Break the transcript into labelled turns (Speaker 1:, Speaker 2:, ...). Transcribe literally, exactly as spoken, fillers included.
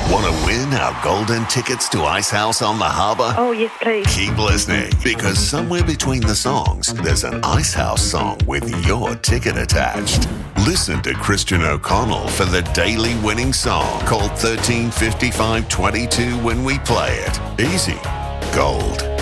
Speaker 1: Want to win our golden tickets to Icehouse on the Harbour?
Speaker 2: Oh, yes, please.
Speaker 1: Keep listening, because somewhere between the songs, there's an Icehouse song with your ticket attached. Listen to Christian O'Connell for the daily winning song. Call thirteen fifty-five twenty-two when we play it. Easy. Gold.